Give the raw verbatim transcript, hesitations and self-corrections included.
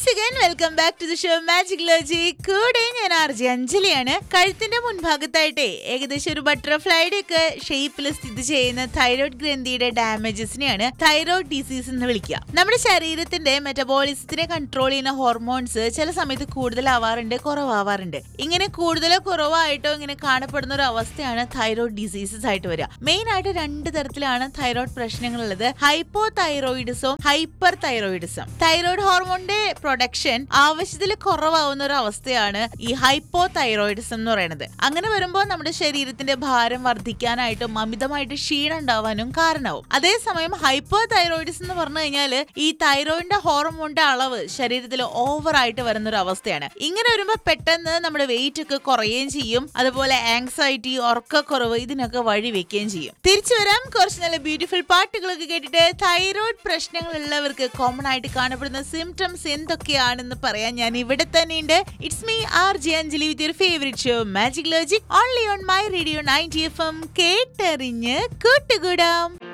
Once again welcome back to the show magic ലോജി. കൂടെ ഞാൻ RJ അഞ്ജലിയാണ്. കഴുത്തിന്റെ മുൻഭാഗത്തായിട്ടേ ഏകദേശം ഒരു ബട്ടർഫ്ലൈയുടെ ഒക്കെ ഷേപ്പിൽ സ്ഥിതി ചെയ്യുന്ന തൈറോയ്ഡ് ഗ്രന്ഥിയുടെ ഡാമേജസിനെയാണ് തൈറോയ്ഡ് ഡിസീസ് എന്ന് വിളിക്കുക. നമ്മുടെ ശരീരത്തിന്റെ മെറ്റബോളിസത്തിനെ കൺട്രോൾ ചെയ്യുന്ന ഹോർമോൺസ് ചില സമയത്ത് കൂടുതലാവാറുണ്ട്, കുറവാവാറുണ്ട്. ഇങ്ങനെ കൂടുതലോ കുറവായിട്ടോ ഇങ്ങനെ കാണപ്പെടുന്ന ഒരു അവസ്ഥയാണ് തൈറോയ്ഡ് ഡിസീസസ് ആയിട്ട് വരിക. മെയിൻ ആയിട്ട് രണ്ട് തരത്തിലാണ് thyroid പ്രശ്നങ്ങളുള്ളത്: hypo thyroidism, hyper thyroidism. Thyroid ഹോർമോണിന്റെ production ആവശ്യത്തിൽ കുറവാവുന്ന ഒരു അവസ്ഥയാണ് ഈ ഹൈപ്പോ തൈറോയിഡിസം എന്ന് പറയുന്നത്. അങ്ങനെ വരുമ്പോൾ നമ്മുടെ ശരീരത്തിന്റെ ഭാരം വർദ്ധിക്കാനായിട്ടും അമിതമായിട്ട് ക്ഷീണം ഉണ്ടാവാനും കാരണമാവും. അതേസമയം ഹൈപ്പോ തൈറോയിഡിസം എന്ന് പറഞ്ഞു കഴിഞ്ഞാൽ ഈ തൈറോയിഡിന്റെ ഹോർമോണിന്റെ അളവ് ശരീരത്തിൽ ഓവർ ആയിട്ട് വരുന്ന ഒരു അവസ്ഥയാണ്. ഇങ്ങനെ വരുമ്പോൾ പെട്ടെന്ന് നമ്മുടെ വെയിറ്റ് ഒക്കെ കുറയുകയും ചെയ്യും. അതുപോലെ ആങ്സൈറ്റി, ഉറക്കക്കുറവ് ഇതിനൊക്കെ വഴി വെക്കുകയും ചെയ്യും. തിരിച്ചു വരാം കുറച്ച് നല്ല ബ്യൂട്ടിഫുൾ പാട്ടുകളൊക്കെ കേട്ടിട്ട്. തൈറോയ്ഡ് പ്രശ്നങ്ങളുള്ളവർക്ക് കോമൺ ആയിട്ട് കാണപ്പെടുന്ന സിംറ്റംസ് എന്തൊക്കെയാണെന്ന് പറയാൻ ഞാൻ ഇവിടെ തന്നെയുണ്ട്. It's me R J Anjali with your favourite show magic logic only on my radio ninety F M. കേട്ടറിഞ്ഞ് കൂട്ടുകൂടാം.